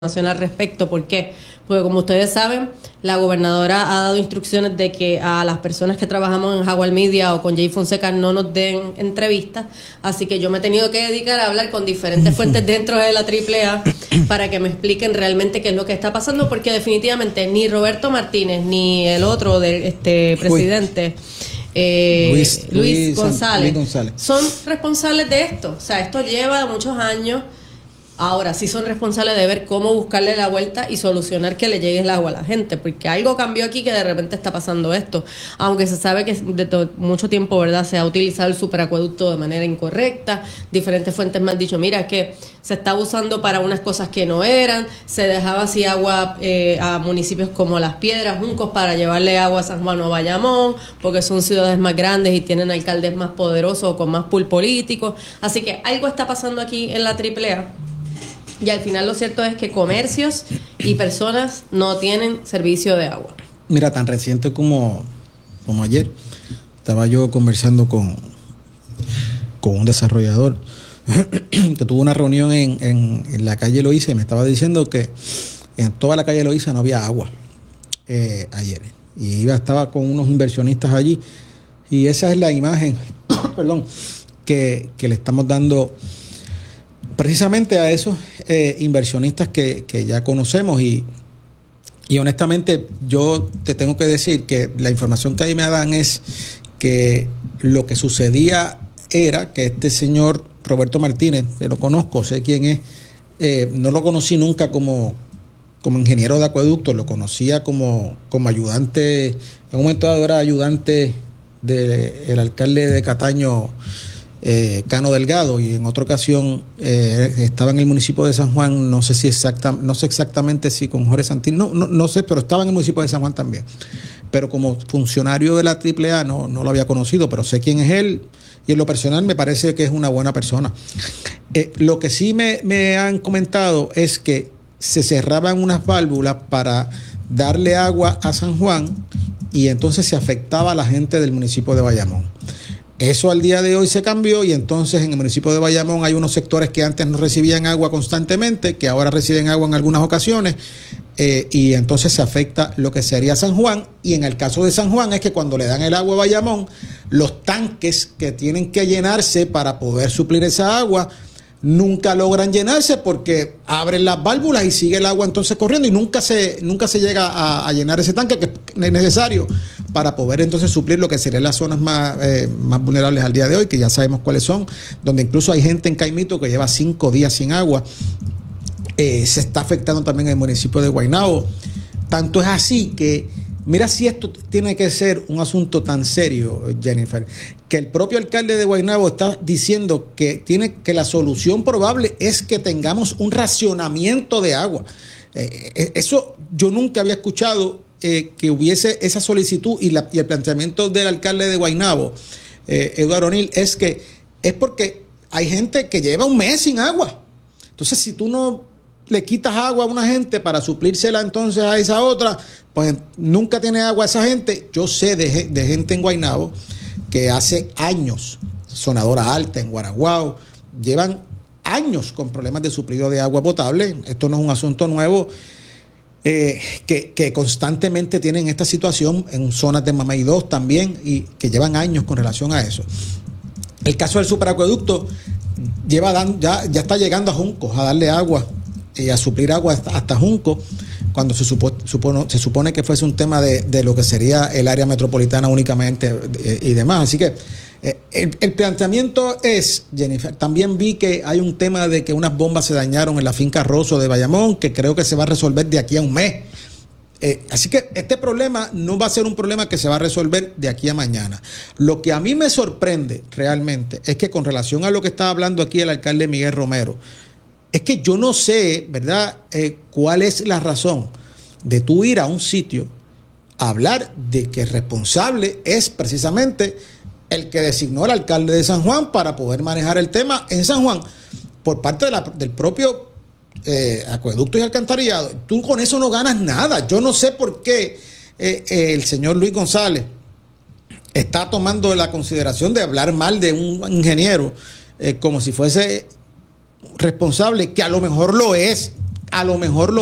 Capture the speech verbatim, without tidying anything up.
al respecto. ¿Por qué? Porque como ustedes saben, la gobernadora ha dado instrucciones de que a las personas que trabajamos en Jaguar Media o con Jay Fonseca no nos den entrevistas, así que yo me he tenido que dedicar a hablar con diferentes fuentes dentro de la triple A para que me expliquen realmente qué es lo que está pasando, porque definitivamente ni Roberto Martínez ni el otro de este presidente Eh, Luis, Luis, Luis, González, Luis González son responsables de esto. O sea, esto lleva muchos años. Ahora sí son responsables de ver cómo buscarle la vuelta y solucionar que le llegue el agua a la gente, porque algo cambió aquí que de repente está pasando esto, aunque se sabe que de todo, mucho tiempo, ¿verdad?, se ha utilizado el superacueducto de manera incorrecta. Diferentes fuentes me han dicho, mira, que se está usando para unas cosas que no eran, se dejaba así agua eh, a municipios como Las Piedras, Juncos, para llevarle agua a San Juan o Bayamón, porque son ciudades más grandes y tienen alcaldes más poderosos o con más pool político. Así que algo está pasando aquí en la triple A. Y al final lo cierto es que comercios y personas no tienen servicio de agua. Mira, tan reciente como, como ayer, estaba yo conversando con, con un desarrollador que tuvo una reunión en, en, en la calle Loíza y me estaba diciendo que en toda la calle Loíza no había agua eh, ayer. Y iba, estaba con unos inversionistas allí y esa es la imagen perdón, que, que le estamos dando precisamente a esos eh, inversionistas que, que ya conocemos y, y honestamente yo te tengo que decir que la información que ahí me dan es que lo que sucedía era que este señor Roberto Martínez, que lo conozco, sé quién es, eh, no lo conocí nunca como, como ingeniero de acueducto, lo conocía como, como ayudante, en un momento dado era ayudante del alcalde de Cataño, Eh, Cano Delgado, y en otra ocasión eh, estaba en el municipio de San Juan, no sé si exacta, no sé exactamente si con Jorge Santín, no, no, no sé, pero estaba en el municipio de San Juan también. Pero como funcionario de la triple A no, no lo había conocido, pero sé quién es él y en lo personal me parece que es una buena persona. Eh, lo que sí me, me han comentado es que se cerraban unas válvulas para darle agua a San Juan y entonces se afectaba a la gente del municipio de Bayamón. Eso al día de hoy se cambió y entonces en el municipio de Bayamón hay unos sectores que antes no recibían agua constantemente, que ahora reciben agua en algunas ocasiones eh, y entonces se afecta lo que sería San Juan. Y en el caso de San Juan es que cuando le dan el agua a Bayamón, los tanques que tienen que llenarse para poder suplir esa agua nunca logran llenarse porque abren las válvulas y sigue el agua entonces corriendo y nunca se, nunca se llega a, a llenar ese tanque que es necesario para poder entonces suplir lo que serían las zonas más, eh, más vulnerables al día de hoy, que ya sabemos cuáles son, donde incluso hay gente en Caimito que lleva cinco días sin agua. Eh, se está afectando también el municipio de Guaynabo. Tanto es así que, mira si esto tiene que ser un asunto tan serio, Jennifer, que el propio alcalde de Guaynabo está diciendo que, tiene, que la solución probable es que tengamos un racionamiento de agua. Eh, eso yo nunca había escuchado eh, que hubiese esa solicitud y, la, y el planteamiento del alcalde de Guaynabo, eh, Eduardo O'Neill, es que es porque hay gente que lleva un mes sin agua. Entonces, si tú no le quitas agua a una gente para suplírsela entonces a esa otra, pues nunca tiene agua esa gente. Yo sé de, de gente en Guaynabo que hace años, Sonadora Alta, en Guaraguao, llevan años con problemas de suplido de agua potable. Esto no es un asunto nuevo, eh, que, que constantemente tienen esta situación en zonas de Mamey dos también y que llevan años con relación a eso. El caso del superacueducto lleva dan, ya, ya está llegando a Juncos a darle agua y a suplir agua hasta, hasta Junco, cuando se, supo, supono, se supone que fuese un tema de, de lo que sería el área metropolitana únicamente eh, y demás. Así que eh, el, el planteamiento es, Jennifer, también vi que hay un tema de que unas bombas se dañaron en la finca Rosso de Bayamón, que creo que se va a resolver de aquí a un mes. Eh, así que este problema no va a ser un problema que se va a resolver de aquí a mañana. Lo que a mí me sorprende realmente es que con relación a lo que estaba hablando aquí el alcalde Miguel Romero, es que yo no sé, ¿verdad?, eh, cuál es la razón de tú ir a un sitio a hablar de que el responsable es precisamente el que designó el alcalde de San Juan para poder manejar el tema en San Juan por parte de la, del propio eh, acueducto y alcantarillado. Tú con eso no ganas nada. Yo no sé por qué eh, eh, el señor Luis González está tomando la consideración de hablar mal de un ingeniero eh, como si fuese responsable, que a lo mejor lo es, a lo mejor lo